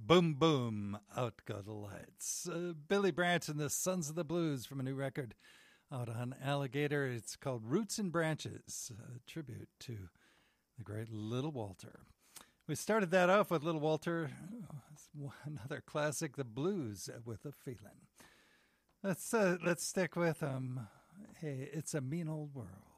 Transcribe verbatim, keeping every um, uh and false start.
Boom, boom, out go the lights. Uh, Billy Branch and the Sons of the Blues from a new record out on Alligator. It's called Roots and Branches, a tribute to the great Little Walter. We started that off with Little Walter, another classic, The Blues with a Feeling. Let's uh, let's stick with um, hey, It's a Mean Old World.